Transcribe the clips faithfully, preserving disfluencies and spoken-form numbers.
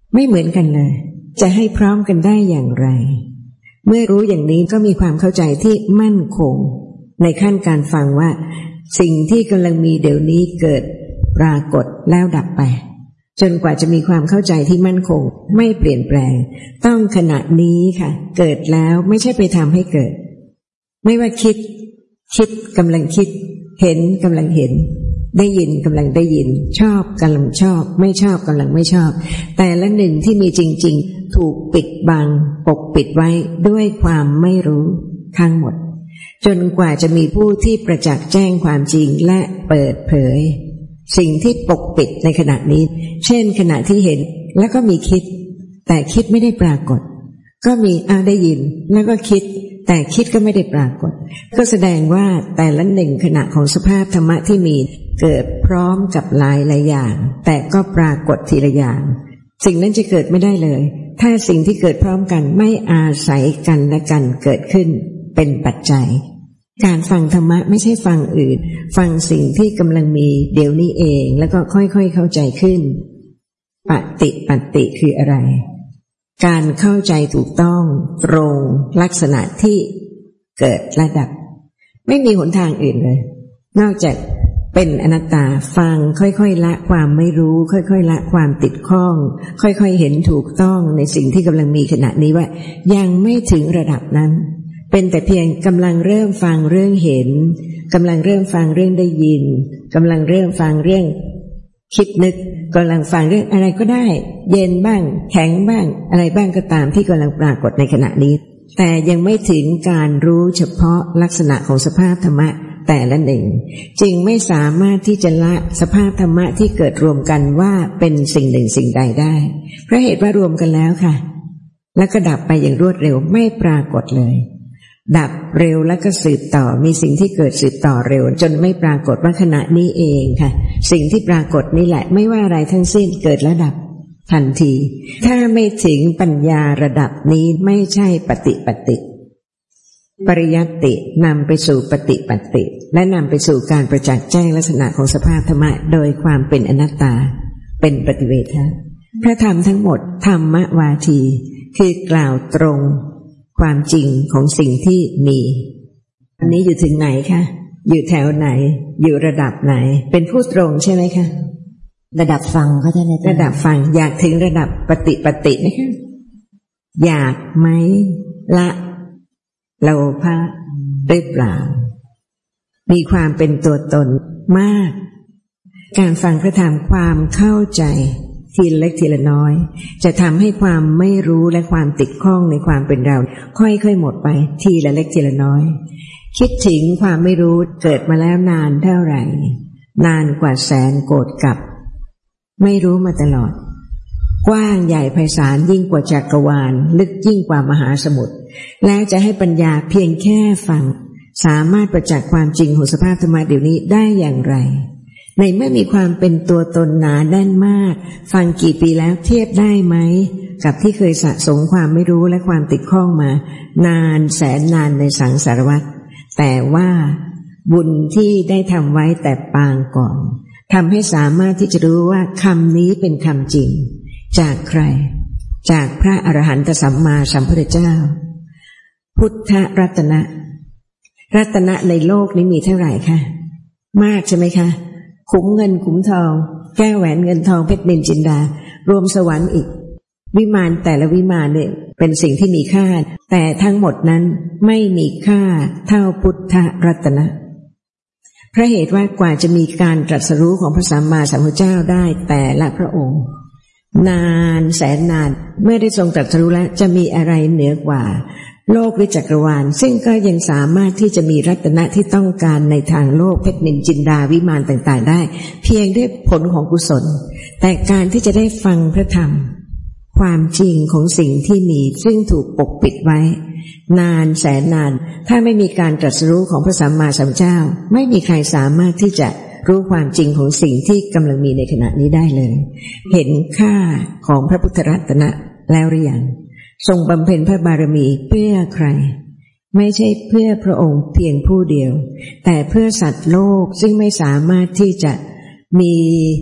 ไม่เหมือนกันเลยจะให้พร้อมกันได้อย่างไรเมื่อรู้อย่างนี้ก็มีความเข้าใจที่มั่นคงในขั้นการฟังว่าสิ่งที่กำลังมีเดี๋ยวนี้เกิดปรากฏแล้วดับไปจนกว่าจะมีความเข้าใจที่มั่นคงไม่เปลี่ยนแปลงต้องขณะนี้ค่ะเกิดแล้วไม่ใช่ไปทำให้เกิดไม่ว่าคิดคิดกำลังคิดเห็นกำลังเห็นได้ยินกำลังได้ยินชอบกำลังชอบไม่ชอบกำลังไม่ชอบแต่ละหนึ่งที่มีจริงๆถูกปิดบังปกปิดไว้ด้วยความไม่รู้ทั้งหมดจนกว่าจะมีผู้ที่ประจักษ์แจ้งความจริงและเปิดเผยสิ่งที่ปกปิดในขณะนี้เช่นขณะที่เห็นแล้วก็มีคิดแต่คิดไม่ได้ปรากฏก็มีอ้าวได้ยินแล้วก็คิดแต่คิดก็ไม่ได้ปรากฏก็แสดงว่าแต่ละหนึ่งขณะของสภาพธรรมะที่มีเกิดพร้อมกับหลายหลายอย่างแต่ก็ปรากฏทีละอย่างสิ่งนั้นจะเกิดไม่ได้เลยถ้าสิ่งที่เกิดพร้อมกันไม่อาศัยกันและกันเกิดขึ้นเป็นปัจจัยการฟังธรรมะไม่ใช่ฟังอื่นฟังสิ่งที่กำลังมีเดี๋ยวนี้เองแล้วก็ค่อยๆเข้าใจขึ้นปฏิปัตติคืออะไรการเข้าใจถูกต้องตรงลักษณะที่เกิดและดับไม่มีหนทางอื่นเลยนอกจากเป็นอนัตตาฟังค่อยๆละความไม่รู้ค่อยๆละความติดข้องค่อยๆเห็นถูกต้องในสิ่งที่กำลังมีขณะนี้ว่ายังไม่ถึงระดับนั้นเป็นแต่เพียงกำลังเริ่มฟังเรื่องเห็นกำลังเริ่มฟังเรื่องได้ยินกำลังเริ่มฟังเรื่องคิดนึกกำลังฟังเรื่องอะไรก็ได้เย็นบ้างแข็งบ้างอะไรบ้างก็ตามที่กำลังปรากฏในขณะนี้แต่ยังไม่ถึงการรู้เฉพาะลักษณะของสภาพธรรมะแต่ละหนึ่งจึงไม่สามารถที่จะละสภาพธรรมะที่เกิดรวมกันว่าเป็นสิ่งหนึ่งสิ่งใดได้เพราะเหตุว่ารวมกันแล้วค่ะแล้วก็ดับไปอย่างรวดเร็วไม่ปรากฏเลยดับเร็วแล้วก็สืบต่อมีสิ่งที่เกิดสืบต่อเร็วจนไม่ปรากฏว่าขณะนี้เองค่ะสิ่งที่ปรากฏนี่แหละไม่ว่าอะไรทั้งสิ้นเกิดแล้วดับทันทีถ้าไม่ถึงปัญญาระดับนี้ไม่ใช่ปฏิปัตติปริยัตตินำไปสู่ปฏิปัตติและนำไปสู่การประจักษ์แจ้งลักษณะของสภาพธรรมะโดยความเป็นอนัตตาเป็นปฏิเวทะพระธรรมทั้งหมดธรรมวาทีคือกล่าวตรงความจริงของสิ่งที่มีอันนี้อยู่ถึงไหนคะอยู่แถวไหนอยู่ระดับไหนเป็นผู้ตรงใช่ไหมคะระดับฟังก็จะในระดับฟังอยากถึงระดับปฏิปฏิไหมคะอยากไหมละโลภะหรือเปล่ามีความเป็นตัวตนมากการฟังพระธรรมความเข้าใจทีละเล็กทีละน้อยจะทำให้ความไม่รู้และความติดข้องในความเป็นเราค่อยๆหมดไปทีละเล็กทีละน้อยคิดถึงความไม่รู้เกิดมาแล้วนานเท่าไหร่นานกว่าแสนโกฏกับไม่รู้มาตลอดกว้างใหญ่ไพศาลยิ่งกว่าจักรวาลลึกยิ่งกว่ามหาสมุทรแล้วจะให้ปัญญาเพียงแค่ฟังสามารถประจักษ์ความจริงของสภาพธรรมะเดี๋ยวนี้ได้อย่างไรในเมื่อมีความเป็นตัวตนหนาแน่นมากฟังกี่ปีแล้วเทียบได้ไหมกับที่เคยสะสมความไม่รู้และความติดข้องมานานแสนนานในสังสารวัฏแต่ว่าบุญที่ได้ทำไว้แต่ปางก่อนทำให้สามารถที่จะรู้ว่าคำนี้เป็นคำจริงจากใครจากพระอรหันตสัมมาสัมพุทธเจ้าพุทธรัตนะรัตนะในโลกนี้มีเท่าไหร่คะมากใช่ไหมคะขุมเงินขุมทองแก้วแหวนเงินทองเพชรนิลจินดารวมสวรรค์อีกวิมานแต่ละวิมานเนี่ยเป็นสิ่งที่มีค่าแต่ทั้งหมดนั้นไม่มีค่าเท่าพุทธรัตนะเพราะเหตุว่ากว่าจะมีการตรัสรู้ของพระสัมมาสัมพุทธเจ้าได้แต่ละพระองค์นานแสนนานเมื่อได้ทรงตรัสรู้แล้วจะมีอะไรเหนือกว่าโลกหรือจักรวาลซึ่งก็ยังสามารถที่จะมีรัตนะที่ต้องการในทางโลกเพชรนิลจินดาวิมานต่างๆได้เพียงด้วยผลของกุศลแต่การที่จะได้ฟังพระธรรมความจริงของสิ่งที่มีซึ่งถูกปกปิดไว้นานแสนนานถ้าไม่มีการตรัสรู้ของพระสัมมาสัมพุทธเจ้าไม่มีใครสามารถที่จะรู้ความจริงของสิ่งที่กำลังมีในขณะนี้ได้เลยเห็นค่าของพระพุทธรัตนะแล้วหรือยังทรงบำเพ็ญพระบารมีเพื่อใครไม่ใช่เพื่อพระองค์เพียงผู้เดียวแต่เพื่อสัตว์โลกซึ่งไม่สามารถที่จะมี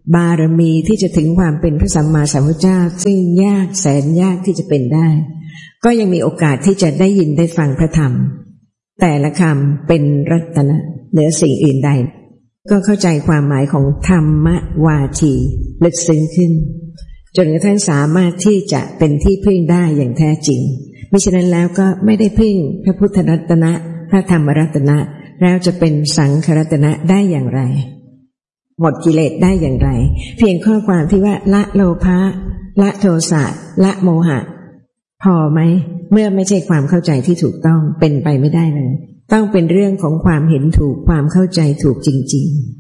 บารมีที่จะถึงความเป็นพระสัมมาสัมพุทธเจ้าซึ่งยากแสนยากที่จะเป็นได้ก็ยังมีโอกาสที่จะได้ยินได้ฟังพระธรรมแต่ละคำเป็นรัตนะเหนือสิ่งอื่นใดก็เข้าใจความหมายของธรรมวาทีลึกซึ้งขึ้นจนกระทั่งสามารถที่จะเป็นที่พึ่งได้อย่างแท้จริงมิฉะนั้นแล้วก็ไม่ได้พึ่งพระพุทธรัตนะพระธรรมรัตนะแล้วจะเป็นสังฆรัตนะได้อย่างไรหมดกิเลสได้อย่างไรเพียงข้อความที่ว่าละโลภะละโทสะละโมหะพอไหมเมื่อไม่ใช่ความเข้าใจที่ถูกต้องเป็นไปไม่ได้เลยต้องเป็นเรื่องของความเห็นถูกความเข้าใจถูกจริงๆ